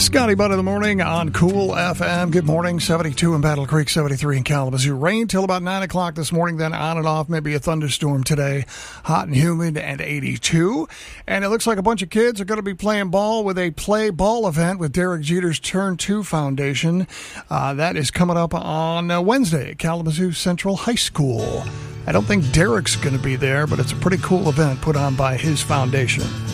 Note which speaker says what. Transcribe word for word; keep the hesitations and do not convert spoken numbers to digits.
Speaker 1: Scotty Butt in the morning on Cool F M. Good morning. seventy-two in Battle Creek, seventy-three in Kalamazoo. Rain till about nine o'clock this morning, then on and off, maybe a thunderstorm today. Hot and humid and eighty-two. And it looks like a bunch of kids are going to be playing ball with a play ball event with Derek Jeter's Turn two Foundation. Uh, that is coming up on uh, Wednesday at Kalamazoo Central High School. I don't think Derek's going to be there, but it's a pretty cool event put on by his foundation.